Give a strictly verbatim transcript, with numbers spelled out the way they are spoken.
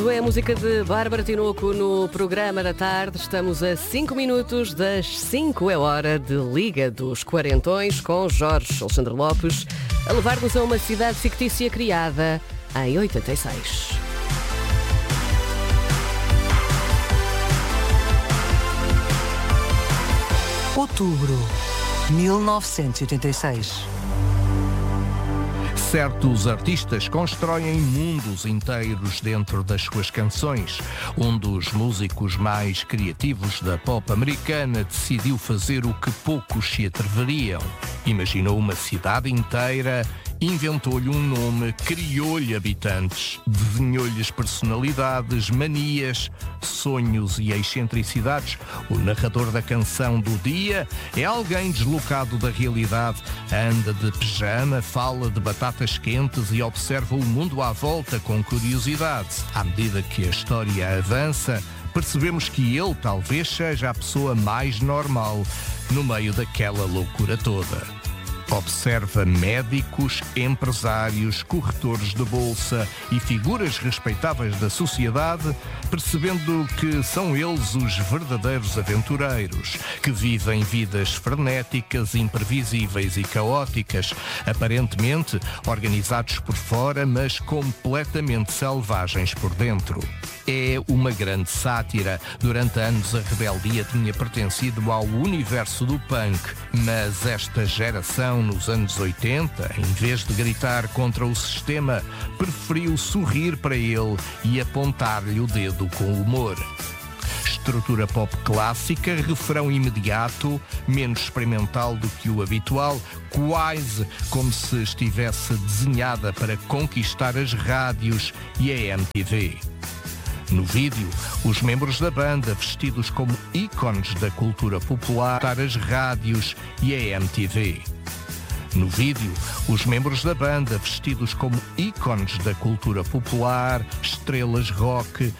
É a música de Bárbara Tinoco no programa da tarde. Estamos a cinco minutos das cinco. É hora de Liga dos Quarentões com Jorge Alexandre Lopes a levar-nos a uma cidade fictícia criada em oitenta e seis. Outubro, mil novecentos e oitenta e seis. Certos artistas constroem mundos inteiros dentro das suas canções. Um dos músicos mais criativos da pop americana decidiu fazer o que poucos se atreveriam. Imaginou uma cidade inteira, inventou-lhe um nome, criou-lhe habitantes, desenhou-lhes personalidades, manias, sonhos e excentricidades. O narrador da canção do dia é alguém deslocado da realidade, anda de pijama, fala de batatas quentes e observa o mundo à volta com curiosidade. À medida que a história avança, percebemos que ele talvez seja a pessoa mais normal no meio daquela loucura toda. Observa médicos, empresários, corretores de bolsa e figuras respeitáveis da sociedade, percebendo que são eles os verdadeiros aventureiros, que vivem vidas frenéticas, imprevisíveis e caóticas, aparentemente organizados por fora, mas completamente selvagens por dentro. É uma grande sátira. Durante anos a rebeldia tinha pertencido ao universo do punk, mas esta geração nos anos oitenta, em vez de gritar contra o sistema, preferiu sorrir para ele e apontar-lhe o dedo com humor. Estrutura pop clássica, refrão imediato, menos experimental do que o habitual, quase como se estivesse desenhada para conquistar as rádios e a M T V. No vídeo, os membros da banda, vestidos como ícones da cultura popular, as rádios e a M T V. No vídeo, os membros da banda, vestidos como ícones da cultura popular, estrelas rock,